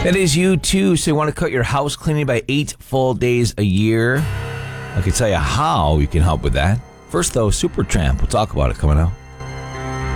That is you too. So you want to cut your house cleaning by 8 full days a year? I can tell you how you can help with that. First though, Supertramp. We'll talk about it coming up.